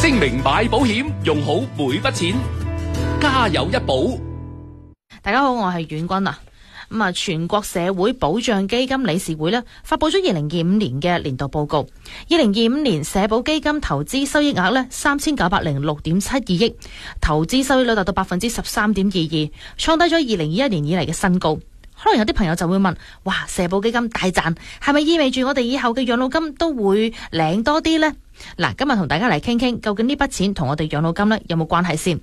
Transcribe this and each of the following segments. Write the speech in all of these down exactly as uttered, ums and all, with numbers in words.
精明買保險，用好每筆錢，家有一保。 大家好，我係遠君啊。咁啊，全國社會保障基金理事會呢發佈咗二零二五年嘅年度報告。二零二五年社保基金投資收益額呢三千九百零六點七二億，投資收益率達到百分之十三點二二，創低咗二零二一年以嚟嘅新高。可能有啲朋友就會問：哇，社保基金大賺，係咪意味住我哋以後嘅養老金都會領多啲呢？嗱，今日同大家嚟傾傾，究竟呢筆錢同我哋養老金呢有冇關係先？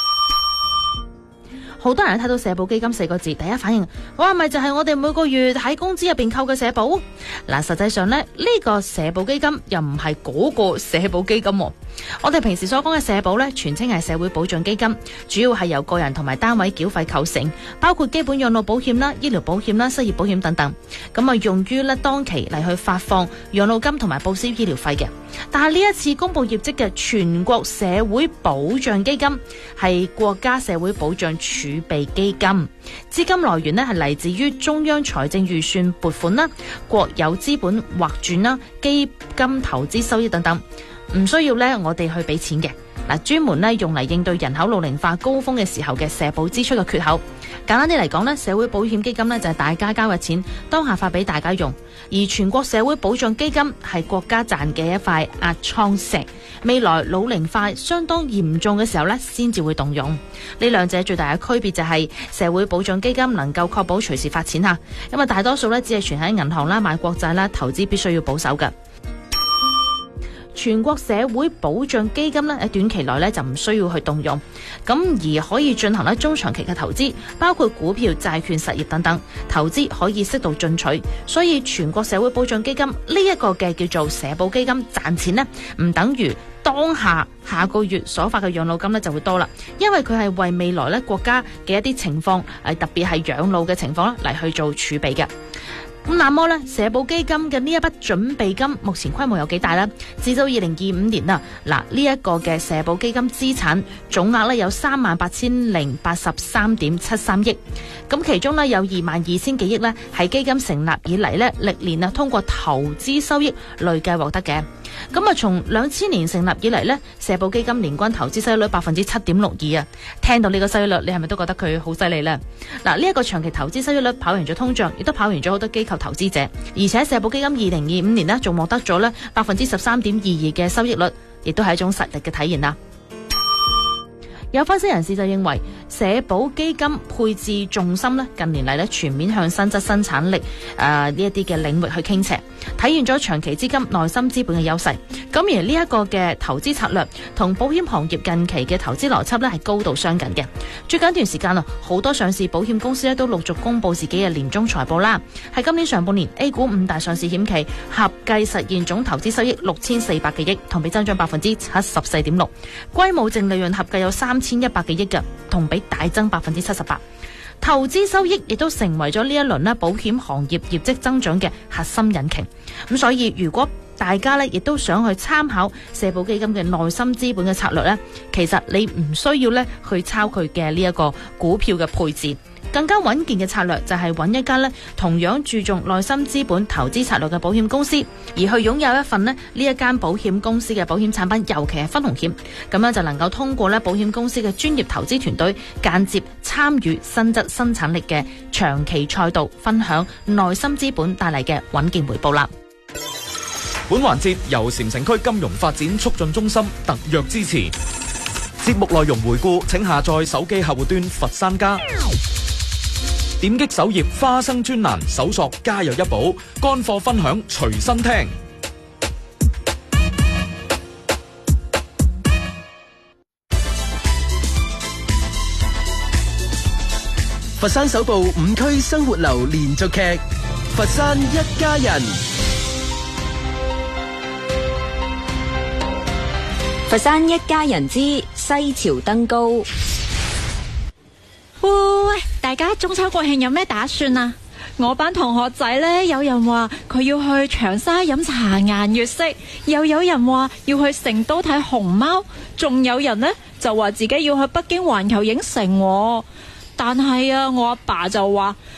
好多人睇到社保基金四個字，第一反應，哇，咪就係我哋每個月喺工資入邊扣嘅社保？嗱，實際上呢，呢個社保基金又唔係嗰個社保基金。我哋平時所講嘅社保呢，全稱係社會保障基金，主要係由個人同埋單位繳費構成，包括基本養老保險啦、醫療保險啦、失業保險等等。咁啊，用於呢當期嚟去發放養老金同埋報銷醫療費嘅。但係呢一次公布業績嘅全國社會保障基金係國家社會保障儲備基金，資金來源呢係嚟自於中央財政預算撥款啦、國有資本劃轉啦、基金投資收益等等，唔需要呢我哋去俾錢嘅。嗱，專門呢用嚟應對人口老齡化高峰嘅時候嘅社保支出嘅缺口。簡單啲嚟講呢，社會保險基金呢就係大家交嘅錢，當下發俾大家用，而全國社會保障基金係國家賺嘅一塊壓艙石，未來老齡化相當嚴重嘅時候呢先至會動用。呢兩者最大嘅區別就係社會保障基金能夠確保隨時發錢吓，因為大多數呢只係存喺銀行啦、買國債啦，投資必須要保守嘅。全國社會保障基金呢喺短期內呢就唔需要去動用，咁而可以進行呢中長期嘅投資，包括股票、債券、實業等等，投資可以適度進取。所以全國社會保障基金呢一個嘅叫做社保基金賺錢呢，唔等於當下下個月所發嘅養老金呢就會多啦，因為佢係為未來呢國家嘅一啲情況，誒特別係養老嘅情況啦嚟去做儲備嘅。咁那麼呢，社保基金嘅呢一筆準備金目前規模有幾大呢？至到二零二五年啊，嗱呢一個嘅社保基金資產總額呢有三萬八千零八十三點七三億，咁其中呢有二萬二千幾億呢係基金成立以嚟呢歷年啊通過投資收益累計獲得嘅。咁啊，從兩千年成立以嚟呢，社保基金年均投資收益率百分之七點六二啊！聽到呢個收益率，你係咪都覺得佢好犀利呢？嗱，呢一個長期投資收益率跑贏咗通脹，亦都跑贏咗好多機構投資者，而且社保基金二零二五年呢，仲獲得咗呢百分之十三點二二嘅收益率，亦都係一種實力嘅體現啦。有分析人士就認為，社保基金配置重心咧，近年嚟咧全面向新質生產力誒呢一啲嘅領域去傾斜，體現咗長期資金內心資本嘅優勢。咁而呢一個嘅投資策略同保險行業近期嘅投資邏輯咧係高度相近嘅。最近一段時間啊，好多上市保險公司咧都陸續公布自己嘅年終財報啦。喺今年上半年 A 股五大上市險企合計實現總投資收益六千四百幾億，同比增長百分之七十四點六，歸母淨利潤合計有三千一百幾億嘅，同比大增百分之七十八。投資收益亦都成為咗呢一輪咧保險行業業績增長嘅核心引擎。咁所以如果大家咧亦都想去參考社保基金嘅內心資本嘅策略咧，其實你唔需要咧去抄佢嘅呢一個股票嘅配置。更加穩健嘅策略就係揾一間咧同樣注重內心資本投資策略嘅保險公司，而去擁有一份咧呢一間保險公司嘅保險產品，尤其係分紅險，咁樣就能夠通過咧保險公司嘅專業投資團隊間接參與新質生產力嘅長期賽道，分享內心資本帶嚟嘅穩健回報啦。 本環節由禪城區金融發展促進中心特約支持。節目內容回顧，請下載手機客戶端佛山家。點擊首頁花生專欄，搜索家有一寶，乾貨分享隨身聽。 佛山首部五區生活流連續劇《佛山一家人》。 佛山一家人之西樵登高。 喂，大家中秋國慶有咩打算啊？我班同學仔呢，有人話佢要去長沙飲茶顏悅色，又有人話要去成都睇熊貓，仲有人呢就話自己要去北京環球影城。但係啊，我阿爸就話，唉，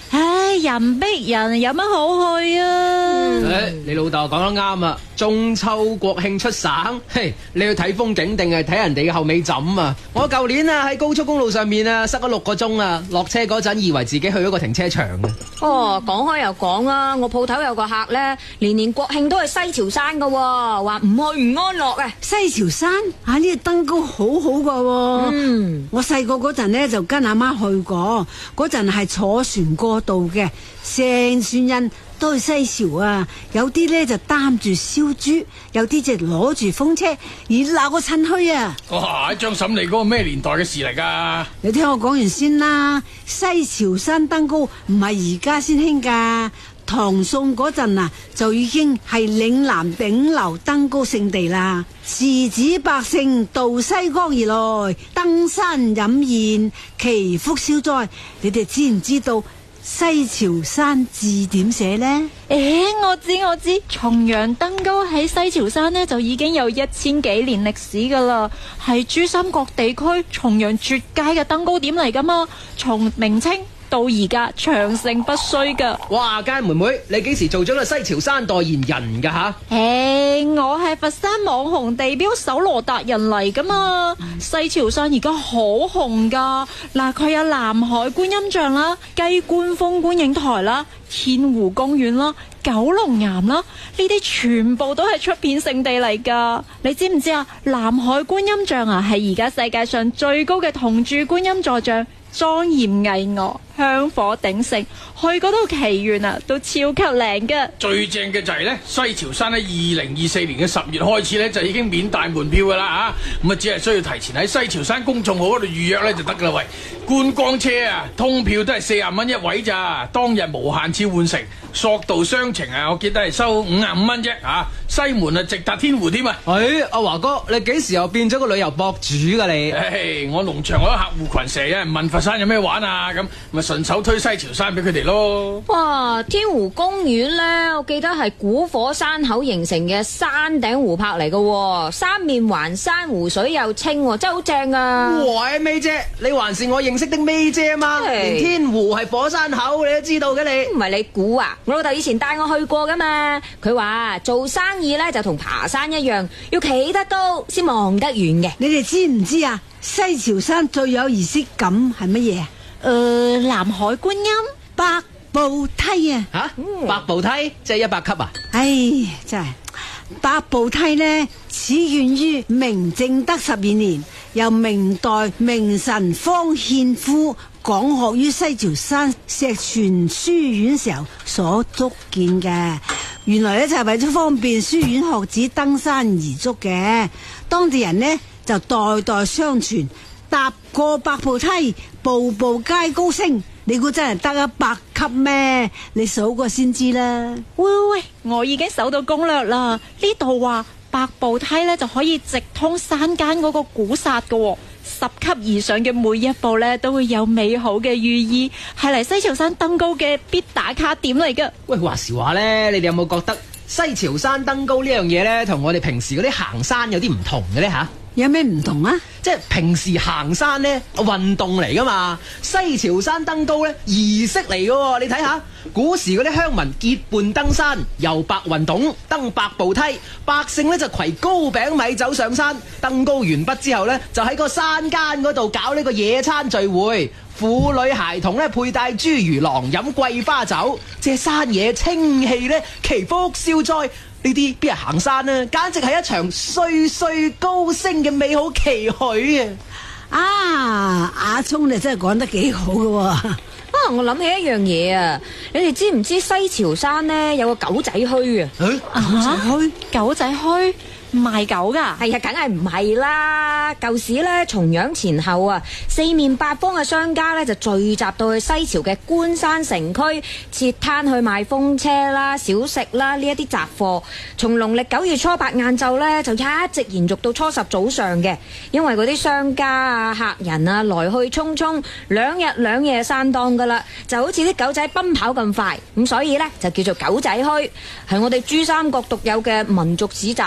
唉，人逼人有乜好去啊？ 誒，你老豆講得啱啊！中秋國慶出省，嘿，你去睇風景定係睇人哋嘅後尾枕啊？我舊年啊喺高速公路上面啊塞咗六個鐘啊，落車嗰陣以為自己去咗個停車場啊！ 哦，講開又講啊，我鋪頭有個客呢，年年國慶都去西樵山噶，話唔去唔安樂啊！ 西樵山啊，呢個登高好好噶。嗯，我細個嗰陣呢，就跟阿媽去過，嗰陣係坐船過渡嘅，成船人都去西樵啊，有啲呢就擔住燒豬，有啲就攞住風車，熱鬧個趁墟啊！ 哇！張嬸你嗰個咩年代嘅事嚟噶？ 你聽我講完先啦，西樵山登高唔係而家先興噶，唐宋嗰陣啊就已經係嶺南頂流登高勝地啦，士子百姓渡西江而來，登山飲宴，祈福消災。你哋知唔知道西樵山字點寫呢？ 誒，我知我知，重陽登高喺西樵山呢，就已經有一千幾年歷史噶啦，係珠三角地區重陽絕佳嘅登高點嚟噶嘛，從明清到而家長盛不衰噶。 哇，家妹妹，你幾時做咗個西樵山代言人噶吓？ 誒，我係佛山網紅地標搜羅達人嚟噶嘛。西樵山而家好紅噶，嗱，佢有南海觀音像啦、雞冠峰觀影台啦、天湖公園啦、九龍岩啦，呢啲全部都係出片聖地嚟噶。你知唔知啊？南海觀音像啊，係而家世界上最高嘅銅柱觀音座像，莊嚴巍峨，香火鼎盛，去嗰度祈願啊，都超級靚噶。 最正嘅就係咧，西樵山喺二零二四年嘅十月開始咧，就已經免帶門票噶啦吓，咁啊只係需要提前喺西樵山公眾號嗰度預約咧就得噶啦喂。觀光車啊，通票都係四十蚊一位咋，當日無限次換乘，索道雙程啊，我記得係收五十五蚊啫啊。西門啊直達天湖添啊。 誒，阿華哥，你幾時又變咗個旅遊博主噶你？ 誒，我農場嗰啲客戶群成日有人問佛山有咩玩啊，咁咪順手推西樵山俾佢哋咯。 哇！天湖公園呢，我記得係古火山口形成嘅山頂湖泊嚟噶，三面環山，湖水又清，真係好正啊！ 喂，妹姐，你還是我認識的妹姐啊嘛？連天湖係火山口你都知道嘅你？ 唔係你估啊？我老豆以前帶我去過噶嘛，佢話做生意呢就同爬山一樣，要企得高先望得遠嘅。 你哋知唔知啊？西樵山最有儀式感係乜嘢？ 誒，南海觀音百步梯啊！ 吓、啊，百步梯即係一百級啊！ 唉，真係百步梯呢，始源於明正德十二年，由明代名臣方獻夫講學於西樵山石泉書院時候所築建嘅。原來呢，就係為咗方便書院學子登山而築嘅，當地人呢，就代代相傳，踏過百步梯，步步皆高升。你估真係得一百級咩？你數過先知啦。 喂喂喂，我已經搜到攻略啦。呢度話百步梯咧就可以直通山間嗰個古剎噶，十級以上嘅每一步咧都會有美好嘅寓意，係嚟西樵山登高嘅必打卡點嚟噶。 喂，話時話咧，你哋有冇覺得西樵山登高呢樣嘢咧，同我哋平時嗰啲行山有啲唔同嘅咧吓？ 有咩唔同啊？ 即係平時行山咧，運動嚟噶嘛，西樵山登高咧，儀式嚟噶。你睇下，古時嗰啲鄉民結伴登山，由白雲洞登百步梯，百姓咧就攜糕餅米酒上山。登高完畢之後咧，就喺個山間嗰度搞呢個野餐聚會。婦女孩童咧佩戴豬魚囊，飲桂花酒，借山野清氣咧，祈福消災。呢啲邊係行山啊？簡直係一場歲歲高升嘅美好期許啊！ 啊，阿聰你真係講得幾好噶。啊， 我諗起一樣嘢啊！你哋知唔知西樵山呢有個狗仔墟啊？ 誒，狗仔墟？ 狗仔墟？賣狗噶？ 係啊，梗係唔係啦！舊時咧，重陽前後啊，四面八方嘅商家咧就聚集到去西樵嘅觀山城區，設攤去賣風車啦、小食啦呢一啲雜貨。從農曆九月初八晏晝咧，就一直延續到初十早上嘅。因為嗰啲商家啊、客人啊來去匆匆，兩日兩夜散檔噶啦，就好似啲狗仔奔跑咁快，咁所以咧就叫做狗仔墟，係我哋珠三角獨有嘅民族市集嚟噶。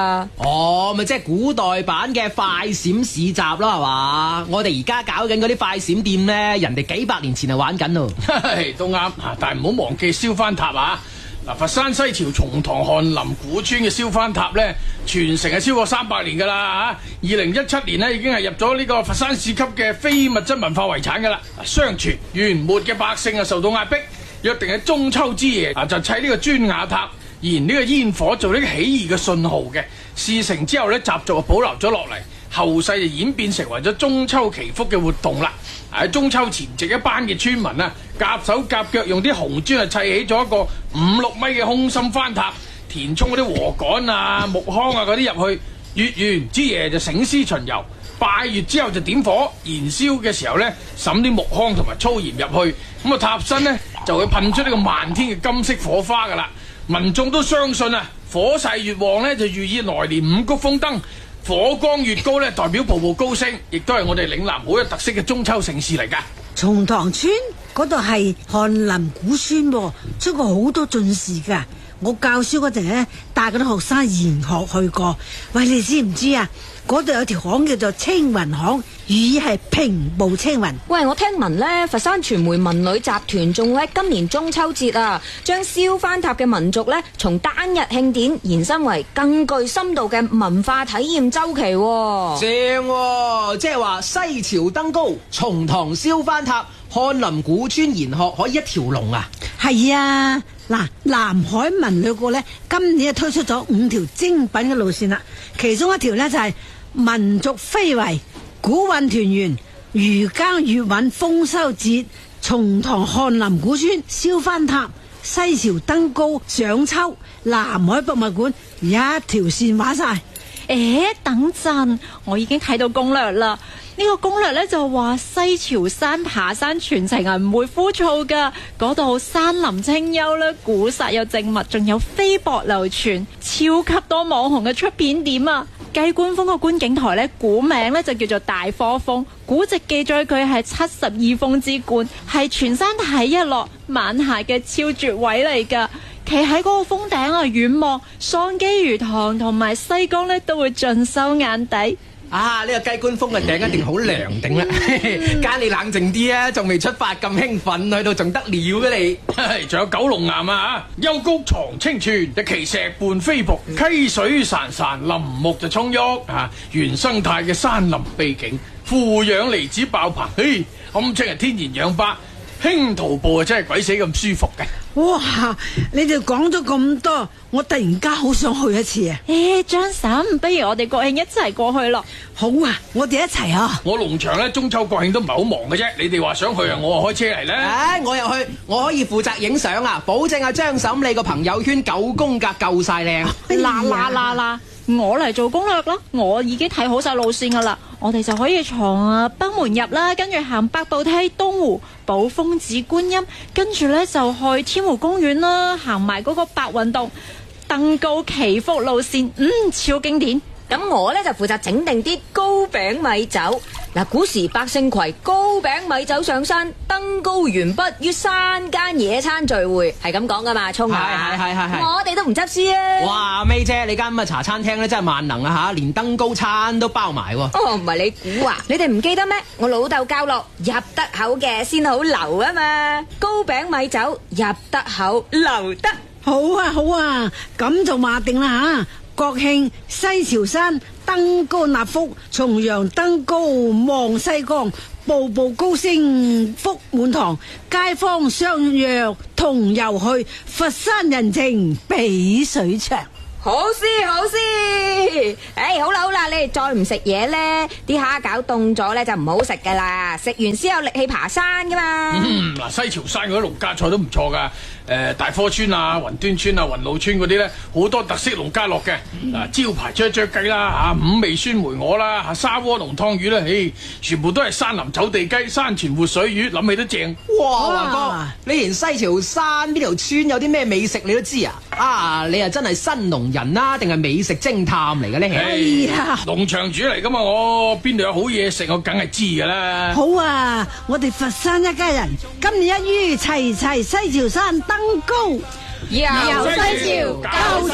啊？ 哦，咪即係古代版嘅快閃市集咯，係嘛？我哋而家搞緊嗰啲快閃店咧，人哋幾百年前就玩緊咯。 都啱啊！但係唔好忘記燒番塔啊！嗱，佛山西樵松塘翰林古村嘅燒番塔咧，傳承係超過三百年噶啦嚇。二零一七年呢，已經係入咗呢個佛山市級嘅非物質文化遺產噶啦。相傳元末嘅百姓啊受到壓迫，約定喺中秋之夜啊就砌呢個磚瓦塔，燃呢個煙火做呢個起義嘅信號嘅。事成之後咧，習俗就保留咗落嚟。後世就演變成為咗中秋祈福嘅活動啦！喺中秋前夕，一班嘅村民啊，夾手夾腳用啲紅磚啊砌起咗一個五六米嘅空心番塔，填充嗰啲禾稈啊、木糠啊嗰啲入去。月圓之夜就醒獅巡遊，拜月之後就點火燃燒嘅時候呢，滲啲木糠同埋粗鹽入去，咁啊塔身呢就會噴出呢個漫天嘅金色火花噶啦！民眾都相信啊，火勢越旺呢，就寓意來年五穀豐登。火光越高咧，代表步步高升，亦都係我哋嶺南好有特色嘅中秋盛事嚟噶。 松塘村嗰度係翰林古村，出過好多進士噶。我教書嗰陣咧，帶嗰啲學生研學去過。喂，你知唔知啊？嗰度有條巷叫做青雲巷，寓意係平步青雲。 喂，我聽聞呢，佛山傳媒文旅集團仲會喺今年中秋節啊，將燒番塔嘅民族呢，從單日慶典延伸為更具深度嘅文化體驗周期喎。 正喎，即係話西樵登高、松塘燒番塔、翰林古村研學可以一條龍啊！ 係啊，嗱，南海文旅局呢，今年推出咗五條精品嘅路線啦，其中一條呢，就係、是、民族非遺、古韻團圓、漁耕粵韻豐收節、松塘翰林古村燒番塔、西樵登高賞秋、南海博物館，一條線玩晒。 誒，等陣，我已經睇到攻略啦。呢個攻略咧就話西樵山爬山全程係唔會枯燥噶，嗰度山林清幽啦，古剎有靜物，仲有飛瀑流傳，超級多網紅嘅出片點啊！繼觀峰個觀景台咧，古名咧就叫做大科峰，古籍記載佢係七十二峰之冠，係全山睇日落晚霞嘅超絕位嚟噶。企喺嗰個峰頂啊，遠望桑基魚塘同埋西江咧，都會盡收眼底。 啊！呢、這個雞冠峰嘅頂一定好涼頂啦，間你冷靜啲啊，仲未出發咁興奮，去到仲得了嘅你。 仲有九龍岩啊，幽谷藏清泉，隻奇石伴飛瀑，溪水潺潺，林木就葱郁啊，原生態嘅山林秘境，負氧離子爆棚，嘿，堪稱係天然氧吧。輕徒步啊，真係鬼死咁舒服嘅。 哇！你哋講咗咁多，我突然間好想去一次啊！ 誒，張嬸，不如我哋國慶一齊過去咯。 好啊，我哋一齊啊！ 我農場咧中秋國慶都唔係好忙嘅啫，你哋話想去啊，我啊開車嚟咧。 唉，我又去，我可以負責影相啊，保證阿張嬸你個朋友圈九宮格夠晒靚。 啦啦啦啦！我嚟做攻略啦，我已經睇好晒路線噶啦，我哋就可以從啊北門入啦，跟住行百步梯、東湖、寶峰寺觀音，跟住呢就去天湖公園啦，行埋嗰個白雲洞、登高祈福路線，嗯，超經典。 咁我呢就負責整定啲糕餅米酒。嗱，古時百姓攜糕餅米酒上山，登高完畢於山間野餐聚會，係咁講噶嘛，聰啊！ 係係係係， 我哋都唔執輸啊！ 哇，May姐，你間咁嘅茶餐廳咧真係萬能啊吓，連登高餐都包埋喎。 哦，唔係你估啊？你哋唔記得咩？我老豆教落入得口嘅先好留啊嘛，糕餅米酒入得口留得。 好啊好啊，咁就話定啦吓。國慶西樵山登高納福，重陽登高望西江，步步高升福滿堂，街坊相約同遊去，佛山人情比水長。 好事好事，誒、哎，好啦好啦，你哋再唔食嘢咧，啲蝦餃凍咗咧就唔好食噶啦，食完先有力氣爬山噶嘛。 嗯，嗱，西樵山嗰啲農家菜都唔錯噶。誒、呃、大科村啊、雲端村啊、雲路村嗰啲咧，好多特色農家樂嘅。嗱、啊，招牌啫啫雞啦，嚇、啊、五味酸梅鵝啦，嚇砂鍋濃湯魚啦，嘿，全部都係山林走地雞、山泉活水魚，諗起都正。 哇，華哥，你連西樵山邊條村有啲咩美食你都知啊？啊，你啊真係新農人啦，定係美食偵探嚟嘅咧？ 哎呀， 農場主嚟噶嘛，我邊度有好嘢食，我梗係知噶啦。 好啊，我哋佛山一家人今年一於齊齊西樵山登高， 遊西樵，